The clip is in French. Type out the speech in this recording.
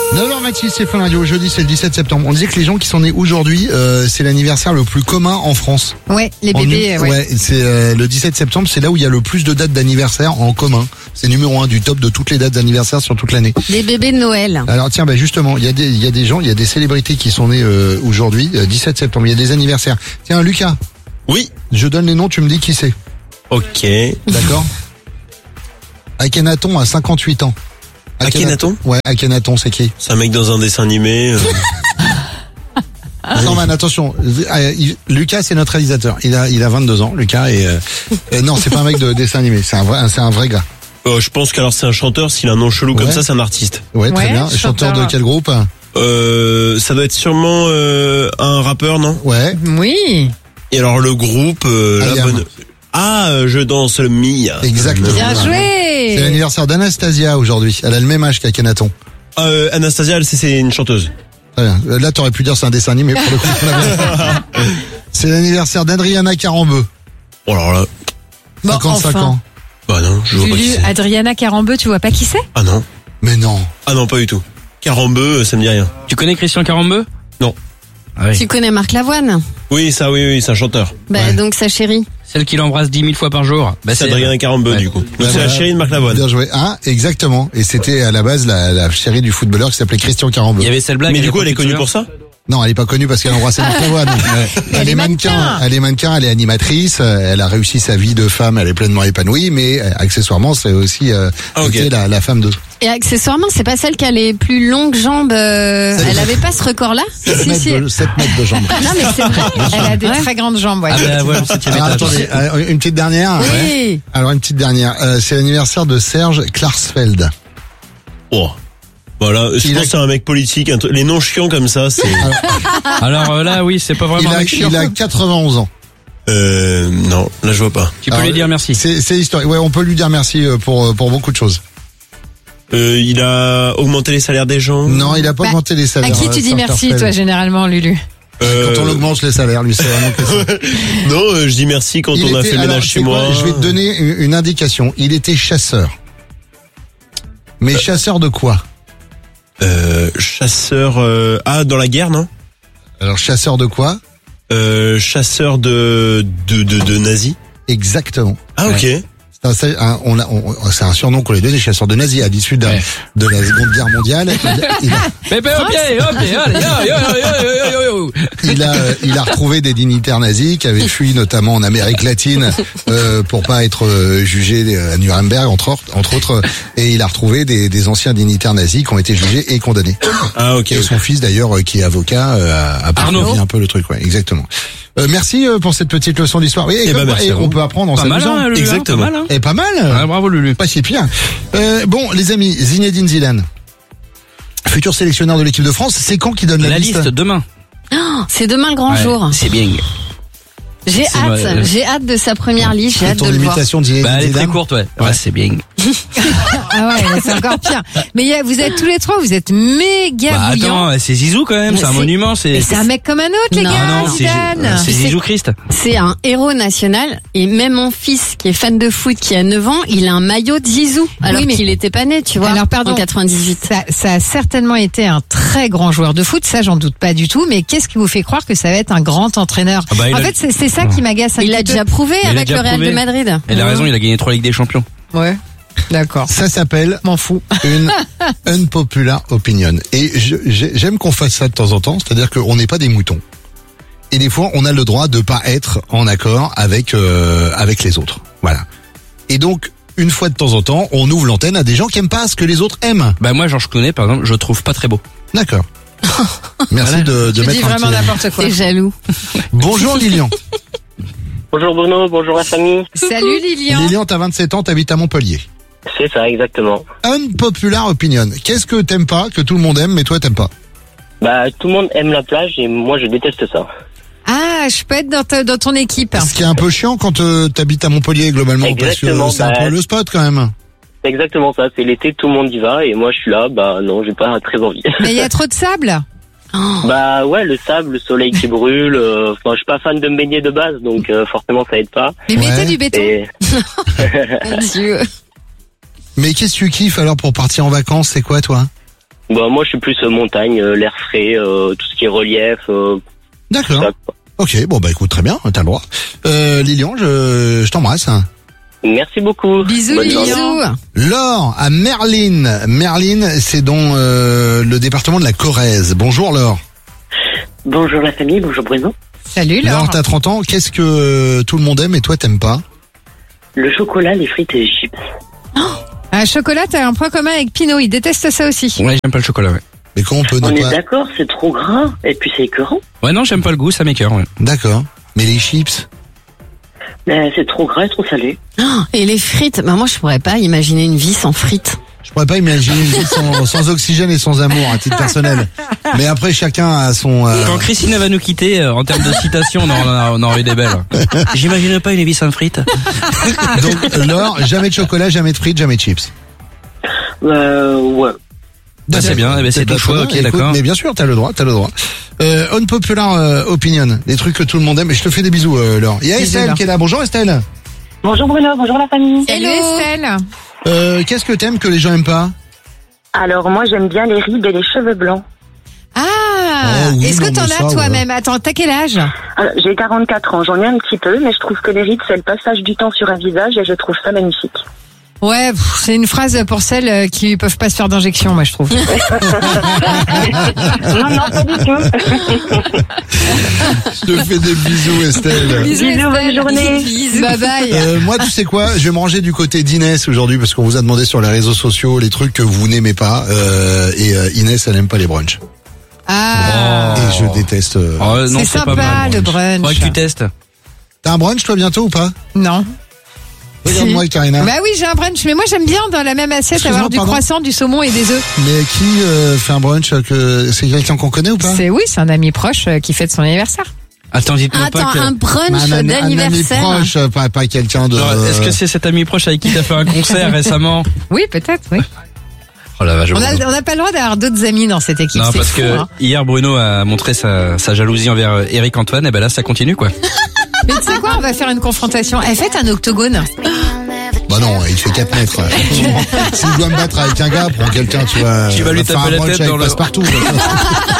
9h26, c'est Fun Radio. Jeudi, c'est le 17 septembre. On disait que les gens qui sont nés aujourd'hui, c'est l'anniversaire le plus commun en France. Ouais, les bébés, ouais, c'est le 17 septembre, c'est là où il y a le plus de dates d'anniversaire en commun. C'est numéro 1 du top de toutes les dates d'anniversaire sur toute l'année. Les bébés de Noël. Alors tiens, justement, il y a des gens, il y a des célébrités qui sont nées aujourd'hui, 17 septembre. Il y a des anniversaires. Tiens, Lucas. Oui. Je donne les noms, tu me dis qui c'est. Ok. D'accord. Akhenaton a 58 ans. Akhenaton ? Ouais, Akhenaton, c'est qui? C'est un mec dans un dessin animé. Non, man, attention. Lucas, c'est notre réalisateur. Il a 22 ans, Lucas, et non, c'est pas un mec de dessin animé. C'est un vrai gars. Je pense qu'alors c'est un chanteur. S'il a un nom chelou comme ça, c'est un artiste. Ouais, très bien. Chanteur de quel groupe? Ça doit être sûrement un rappeur, non? Ouais. Oui. Et alors le groupe, je danse le Mia. Exactement. Bien joué. C'est l'anniversaire d'Anastasia aujourd'hui. Elle a le même âge qu'Akhenaton. Anastasia, c'est une chanteuse. Très bien. Là, t'aurais pu dire c'est un dessin animé pour le coup. C'est l'anniversaire d'Adriana Carambeu. Oh alors là. 55 enfin. ans. Bah non, je vois pas qui Lulu, c'est. Adriana Carambeu, tu vois pas qui c'est? Ah non. Mais non. Ah non, pas du tout. Carambeu, ça me dit rien. Tu connais Christian Carambeu? Non. Ah oui. Tu connais Marc Lavoine? Oui, c'est un chanteur. Bah, donc sa chérie. Celle qui l'embrasse 10 000 fois par jour. Bah, C'est Adriana Carambeu, du coup. Donc c'est la chérie de Marc Lavoine. Bien joué. Ah, exactement. Et c'était à la base la chérie du footballeur qui s'appelait Christian Carambeu. Il y avait cette blague. Mais du coup, elle est tu te connue souviens pour ça? Non, elle est pas connue parce qu'elle embrassait Marc Lavoine. Elle est mannequin. Elle est mannequin, elle est animatrice. Elle a réussi sa vie de femme, elle est pleinement épanouie, mais accessoirement, c'est aussi été la femme de. Et accessoirement, c'est pas celle qui a les plus longues jambes. Elle avait pas ce record-là? 7 mètres de jambes. Non, mais c'est vrai. Elle a des très grandes jambes, ouais. Ah bah ouais, on s'est Alors, attendez, une petite dernière. Oui. Ouais. Alors une petite dernière. C'est l'anniversaire de Serge Klarsfeld. Oh. Voilà, je pense que c'est un mec politique. Les noms chiants comme ça, c'est... Alors là, oui, c'est pas vraiment un mec chiant. Il a 91 ans. Non, là je vois pas. Tu peux lui dire merci. C'est historique. Ouais, on peut lui dire merci pour beaucoup de choses. Il a augmenté les salaires des gens. Non, il a pas augmenté les salaires. À qui tu dis merci, toi, généralement, Lulu? Quand on augmente les salaires, lui, c'est vraiment que ça. Non, je dis merci quand on a fait le ménage chez moi. Je vais te donner une indication. Il était chasseur. Mais chasseur de quoi? Chasseur... dans la guerre, non? Alors, chasseur de quoi? Chasseur de nazis. Exactement. Ah, ok. C'est un surnom qu'on les donné, chasseur de nazis, à l'issue de la Seconde Guerre mondiale. Il a retrouvé des dignitaires nazis qui avaient fui notamment en Amérique latine pour pas être jugés à Nuremberg entre autres, et il a retrouvé des anciens dignitaires nazis qui ont été jugés et condamnés. Ah, ok. Et son fils d'ailleurs qui est avocat a poursuivi un peu le truc, ouais, exactement. Merci pour cette petite leçon d'histoire. Oui, et on peut apprendre en s'amusant. Exactement. Pas mal, hein. Et pas mal. Ah, bravo Lulu. Pas si pire. Bon, les amis, Zinedine Zidane, futur sélectionneur de l'équipe de France, c'est quand qu'il donne la liste? demain. Oh, c'est demain le grand jour. C'est bien. J'ai hâte de sa première liste, j'ai hâte de le voir. Ton imitation de Zinedine Elle est très Zidane. courte, ouais. Ouais, c'est bien. Ah ouais, c'est encore pire. Mais vous êtes tous les trois, vous êtes méga bouillants. Attends, c'est Zizou quand même, c'est un monument, Mais c'est un mec comme un autre, les gars, non, Zidane. c'est Zizou Christ. C'est un héros national, et même mon fils, qui est fan de foot, qui a 9 ans, il a un maillot de Zizou, alors qu'il était pas né, tu vois, alors, pardon, en 98. Ça a certainement été un très grand joueur de foot, ça j'en doute pas du tout, mais qu'est-ce qui vous fait croire que ça va être un grand entraîneur? En fait, c'est ça qui m'agace un Il petit l'a peu. déjà prouvé Il avec l'a le déjà Real de prouvé. Madrid. Elle a raison, il a gagné 3 Ligues des Champions. Ouais. D'accord. Ça s'appelle M'en fous. une unpopular opinion. Et j'aime qu'on fasse ça de temps en temps, c'est-à-dire qu'on n'est pas des moutons. Et des fois, on a le droit de pas être en accord avec les autres. Voilà. Et donc, une fois de temps en temps, on ouvre l'antenne à des gens qui aiment pas ce que les autres aiment. Bah moi, Georges Clooney, par exemple, je le trouve pas très beau. D'accord. Merci de Tu dis mettre un vraiment petit... n'importe quoi. T'es jaloux. Bonjour Lilian. Bonjour Bruno, bonjour la famille. Salut Lilian. Lilian, t'as 27 ans, t'habites à Montpellier. C'est ça, exactement. Unpopular opinion. Qu'est-ce que t'aimes pas, que tout le monde aime, mais toi t'aimes pas? Bah, tout le monde aime la plage et moi je déteste ça. Ah, je peux être dans ton équipe. Ce qui est un peu chiant quand t'habites à Montpellier globalement, Exactement, parce que c'est un peu le spot quand même. C'est exactement ça, c'est l'été, tout le monde y va et moi je suis là, bah non, j'ai pas très envie. Mais il y a trop de sable. Bah ouais, le sable, le soleil qui brûle, enfin je suis pas fan de me baigner de base, donc forcément ça aide pas. Mais mettez du béton. Et... Mon Dieu. Mais qu'est-ce que tu kiffes alors pour partir en vacances, c'est quoi toi? Bah moi je suis plus montagne, l'air frais, tout ce qui est relief. D'accord. Ça, quoi. Ok, bon bah écoute, très bien, t'as le droit. Lilian, je t'embrasse. Merci beaucoup. Bisous, Bonne journée. bisous. Laure à Merline. Merline, c'est dans le département de la Corrèze. Bonjour Laure. Bonjour la famille, bonjour Bruno. Salut Laure. Laure, t'as 30 ans, qu'est-ce que tout le monde aime et toi t'aimes pas? Le chocolat, les frites et les chips. Un chocolat, t'as un point commun avec Pinot, il déteste ça aussi. Ouais, j'aime pas le chocolat, ouais. Mais comment on peut On ne est pas... d'accord, c'est trop gras et puis c'est écœurant. Ouais, non, j'aime pas le goût, ça m'écoeure, ouais. D'accord. Mais les chips? Mais c'est trop gras et trop salé. Et les frites, bah moi je pourrais pas imaginer une vie sans frites. Je pourrais pas imaginer une vie sans oxygène et sans amour à titre personnel. Mais après, chacun a son... Quand Christine va nous quitter, en termes de citation, on aura eu des belles. J'imagine pas une vie sans frites. Donc, Laure, jamais de chocolat, jamais de frites, jamais de chips. Ouais. Bah, c'est bien, c'est ton choix, ok, d'accord. Mais bien sûr, t'as le droit. Unpopular opinion, des trucs que tout le monde aime. Et je te fais des bisous, Laure. Il y a Bisous, Estelle Laure. qui est là. Bonjour Estelle. Bonjour Bruno, bonjour la famille. Salut Estelle. Qu'est-ce que t'aimes que les gens aiment pas? Alors moi j'aime bien les rides et les cheveux blancs. Ah, Oh oui, est-ce que non, t'en mais as ça, toi-même? Attends, t'as quel âge? Alors, j'ai 44 ans, j'en ai un petit peu, mais je trouve que les rides c'est le passage du temps sur un visage et je trouve ça magnifique. Ouais, c'est une phrase pour celles qui peuvent pas se faire d'injection, moi je trouve. Non, pas du tout. Je te fais des bisous Estelle. Bisous, bonne journée. Bisous. Bye bye. Moi, tu sais quoi? Je vais me ranger du côté d'Inès aujourd'hui parce qu'on vous a demandé sur les réseaux sociaux les trucs que vous n'aimez pas. Et Inès, elle aime pas les brunchs. Ah, Et je déteste. Oh, non, c'est pas sympa mal, le brunch. Faudrait que tu testes. T'as un brunch toi bientôt ou pas? Non. Regarde-moi Karina. Bah oui, j'ai un brunch, mais moi j'aime bien dans la même assiette Excuse-moi, avoir du pardon. croissant, du saumon et des œufs. Mais qui fait un brunch que c'est quelqu'un qu'on connaît ou pas? C'est un ami proche qui fête son anniversaire. Attends, dites-moi Attends, pas que... un brunch Un ami d'anniversaire. proche, pas quelqu'un de. Alors, est-ce que c'est cet ami proche avec qui t'as fait un concert récemment? Oui, peut-être, oui. Oh la vache. On n'a pas le droit d'avoir d'autres amis dans cette équipe. Non, c'est parce fou, que hein. hier Bruno a montré sa jalousie envers Eric Antoine, et ben là ça continue quoi. Mais tu sais quoi, on va faire une confrontation. Elle fait un octogone. Bah non, il fait 4 mètres. Si je dois me battre avec un gars, prends quelqu'un, tu vois. Tu vas lui faire taper un la brunch tête avec dans le- Passepartout.